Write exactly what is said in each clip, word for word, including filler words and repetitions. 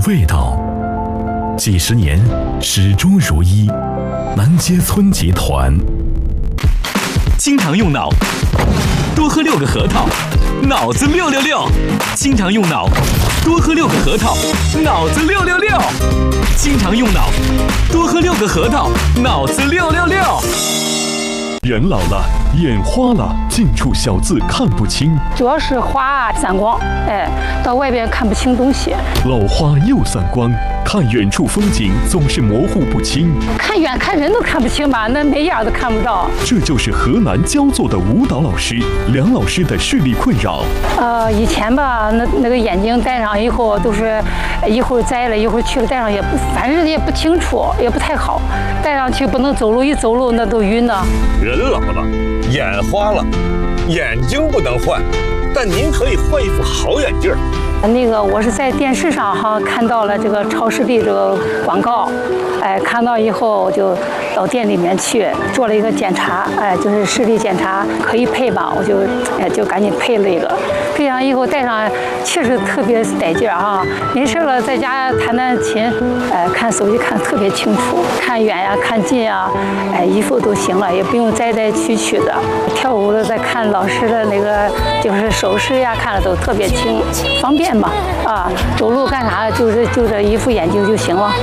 味道，几十年始终如一。南街村集团。 经常用脑，多喝六个核桃，脑子六六六。经常用脑，多喝六个核桃，脑子六六六。经常用脑，多喝六个核桃，脑子六六六。 人老了，眼花了，近处小字看不清， 主要是花啊散光，哎，到外边看不清东西。 老花又散光，看远处风景总是模糊不清， 看远看人都看不清吧，那眉眼都看不到。 这就是河南焦作的舞蹈老师梁老师的视力困扰。 呃，以前吧，那那个眼镜戴上以后都是一会儿摘了，一会儿去了，戴上也不，反正也不清楚，也不太好。戴上去不能走路，一走路那都晕呢。 人老了，眼花了，眼睛不能换，但您可以换一副好眼镜。 那个我是在电视上哈看到了这个超视力这个广告，哎，看到以后我就到店里面去做了一个检查，哎，就是视力检查可以配吧，我就哎就赶紧配了一个，配上以后戴上确实特别得劲儿哈，没事了在家弹弹琴，哎，看手机看得特别清楚，看远呀看近呀，哎，衣服都行了，也不用摘摘取取的，跳舞的在看老师的那个就是手势呀，看的都特别清，方便。嘛啊，走路干啥就是就这一副眼镜就行了。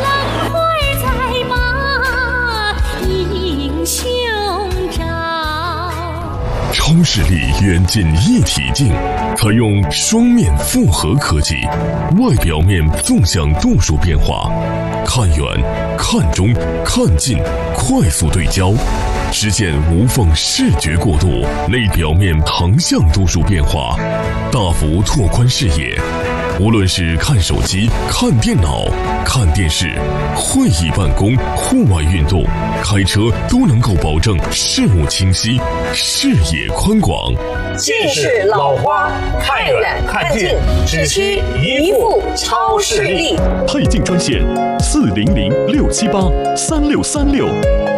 超视力远近一体镜，采用双面复合科技，外表面纵向度数变化，看远、看中、看近，快速对焦，实现无缝视觉过渡；内表面横向度数变化，大幅拓宽视野。无论是看手机、看电脑、看电视、会议办公、户外运动、开车，都能够保证视物清晰、视野宽广。 近视老花，看远看近，只需一副超视力。 配镜专线：四零零六七八三六三六。